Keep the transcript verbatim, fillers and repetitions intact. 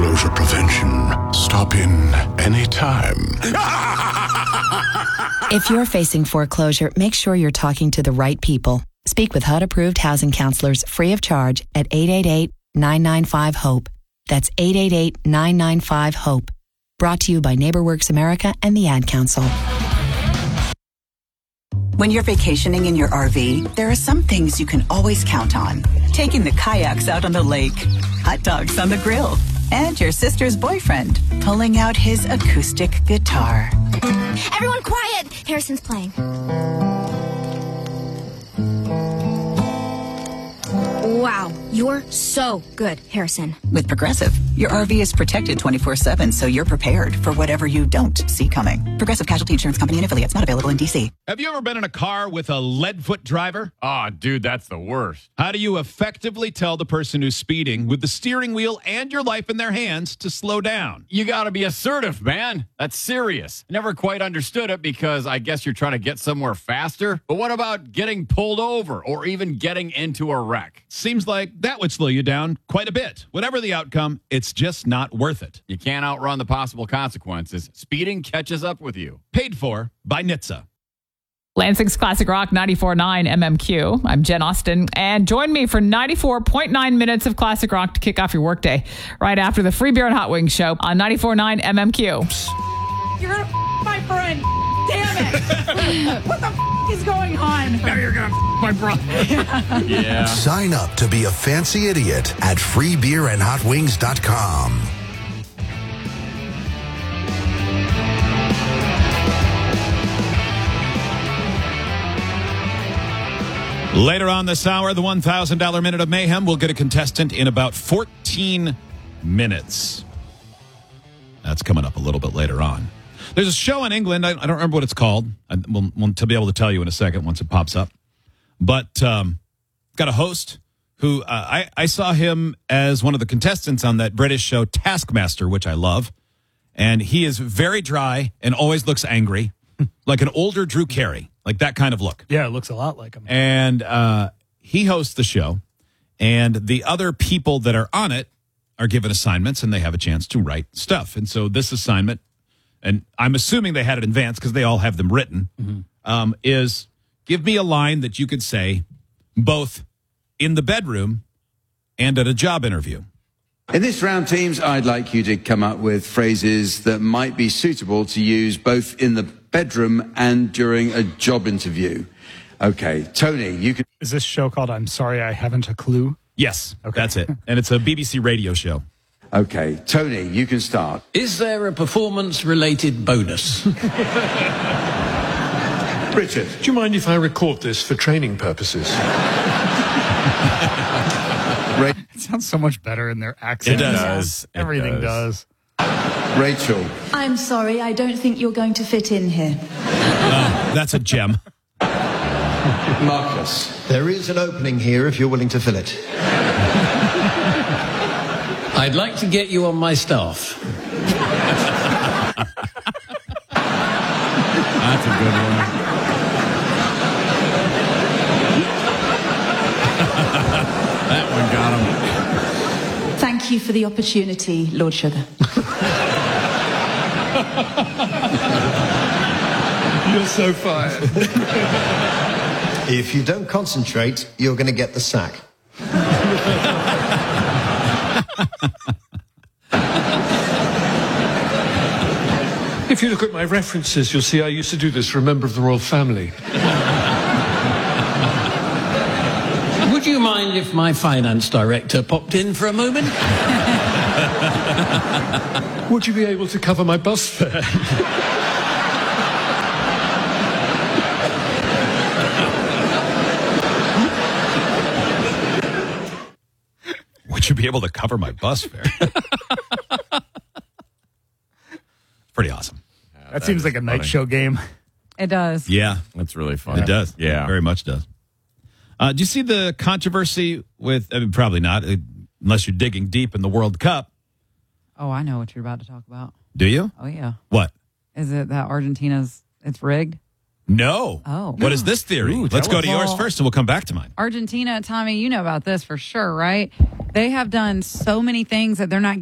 Foreclosure prevention. Stop in anytime. If you're facing foreclosure, make sure you're talking to the right people. Speak with H U D-approved housing counselors free of charge at eight eight eight, nine nine five, HOPE. That's eight eight eight, nine nine five, HOPE. Brought to you by NeighborWorks America and the Ad Council. When you're vacationing in your R V, there are some things you can always count on. Taking the kayaks out on the lake, hot dogs on the grill, and your sister's boyfriend pulling out his acoustic guitar. Everyone quiet! Harrison's playing. Wow, you're so good, Harrison. With Progressive, your R V is protected twenty-four seven, so you're prepared for whatever you don't see coming. Progressive Casualty Insurance Company and affiliates, not available in D C. Have you ever been in a car with a lead-foot driver? Oh, dude, that's the worst. How do you effectively tell the person who's speeding with the steering wheel and your life in their hands to slow down? You got to be assertive, man. That's serious. Never quite understood it because I guess you're trying to get somewhere faster. But what about getting pulled over or even getting into a wreck? Seems like that would slow you down quite a bit. Whatever the outcome, it's just not worth it. You can't outrun the possible consequences. Speeding catches up with you. Paid for by N H T S A. Lansing's Classic Rock ninety-four point nine M M Q. I'm Jen Austen, and join me for ninety-four point nine minutes of Classic Rock to kick off your workday right after the Free Beer and Hot Wings show on ninety-four point nine M M Q. You're gonna f- my friend. Damn it. What the f- is going on? Now you're going to f- my brother. Yeah. Sign up to be a fancy idiot at free beer and hot wings dot com. Later on this hour, the one thousand dollars Minute of Mayhem. We'll get a contestant in about fourteen minutes. That's coming up a little bit later on. There's a show in England. I, I don't remember what it's called. I, we'll, we'll be able to tell you in a second once it pops up. But um, got a host who uh, I, I saw him as one of the contestants on that British show Taskmaster, which I love. And he is very dry and always looks angry, like an older Drew Carey. Like that kind of look. Yeah, it looks a lot like him. And uh, he hosts the show, and the other people that are on it are given assignments, and they have a chance to write stuff. And so this assignment, and I'm assuming they had it in advance because they all have them written, mm-hmm. um, is give me a line that you could say both in the bedroom and at a job interview. In this round, teams, I'd like you to come up with phrases that might be suitable to use both in the bedroom and during a job interview. Okay, Tony, you can... Is this show called I'm Sorry I Haven't a Clue? Yes, okay. That's it. And it's a B B C radio show. Okay, Tony, you can start. Is there a performance-related bonus? Richard, do you mind if I record this for training purposes? It sounds so much better in their accent. It does. It Everything does. does. Rachel. I'm sorry, I don't think you're going to fit in here. Uh, that's a gem. Marcus. There is an opening here if you're willing to fill it. I'd like to get you on my staff. That's a good one. That one got him. Thank you for the opportunity, Lord Sugar. You're so fired. If you don't concentrate, you're going to get the sack. If you look at my references, you'll see I used to do this for a member of the royal family. Would you mind if my finance director popped in for a moment? Would you be able to cover my bus fare? Would you be able to cover my bus fare? Pretty awesome. Yeah, that, that seems like a funny night show game. It does. Yeah. That's really funny. It does. Yeah. It very much does. Uh, do you see the controversy with, I mean, probably not, uh, unless you're digging deep in the World Cup. Oh, I know what you're about to talk about. Do you? Oh, yeah. What? Is it that Argentina's, it's rigged? No. Oh. What is this theory? Ooh, Let's go to well, yours first and we'll come back to mine. Argentina, Tommy, you know about this for sure, right? They have done so many things that they're not